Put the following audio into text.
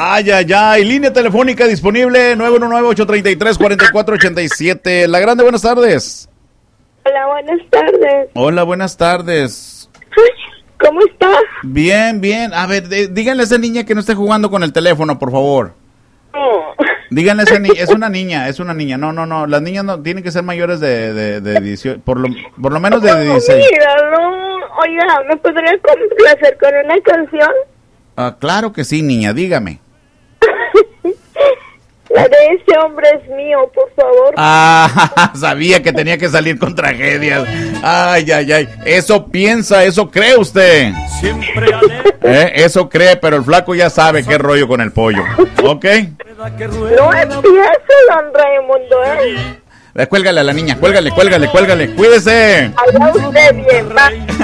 Ay, ay, ay. Línea telefónica disponible 919-833-4487. La Grande, buenas tardes. Hola, buenas tardes. Hola, buenas tardes. ¿Cómo está? Bien, bien. A ver, díganle a esa niña que no esté jugando con el teléfono, por favor. Díganle a esa niña, es una niña. No. Las niñas no tienen que ser mayores de 18, por lo menos de 16. Mira, no. Oiga, ¿me podría complacer con una canción? Claro que sí, niña, dígame. La de Ese hombre es mío, por favor. Sabía que tenía que salir con tragedias. Ay, ay, ay. Eso piensa, eso cree usted. Siempre Eso cree, pero el flaco ya sabe qué rollo con el pollo. ¿Ok? No empiece, don Raimundo, Cuélgale a la niña, cuélgale. Cuídese. Habla usted bien, va.